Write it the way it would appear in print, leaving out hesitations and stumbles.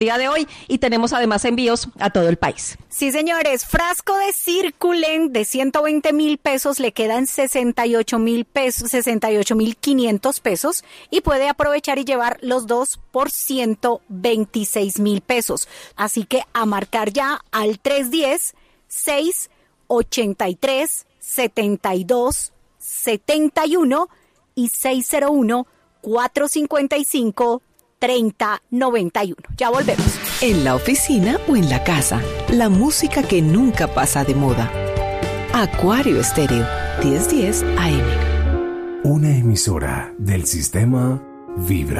día de hoy y tenemos además envíos a todo el país. Sí, señores, frasco de Circulen de 120,000 pesos le quedan 68,000 pesos, 68,500 pesos y puede aprovechar y llevar los dos por 126,000 pesos. Así que a marcar ya al 310-683-7271 y 601-455-3091. Ya volvemos. En la oficina o en la casa, la música que nunca pasa de moda. Acuario Estéreo, 1010 AM. Una emisora del sistema Vibra.